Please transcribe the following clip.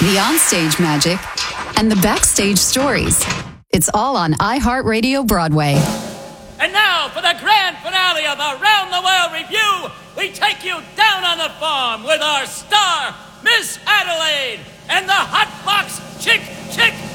the onstage magic, and the backstage stories. It's all on iHeartRadio Broadway. And now, for the grand finale of Around the World Review, we take you down on the farm with our star, Miss Adelaide, and the Hot Box Chick